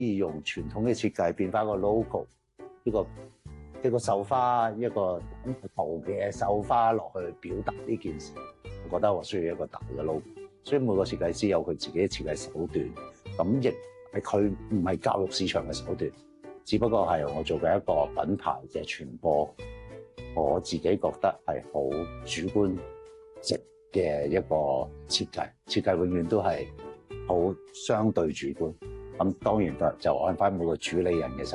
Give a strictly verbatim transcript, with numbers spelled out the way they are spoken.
以用傳統嘅設計變翻個 logo， 呢個一個繡花一個圖嘅繡花落去表達呢件事，我覺得我需要一個大嘅 logo。所以每個設計師有佢自己嘅設計手段，咁亦係佢唔係教育市場嘅手段，只不過係我做嘅一個品牌嘅傳播，我自己覺得係好主觀值嘅一個設計。設計永遠都係好相對主觀，咁當然就按翻每個主理人嘅手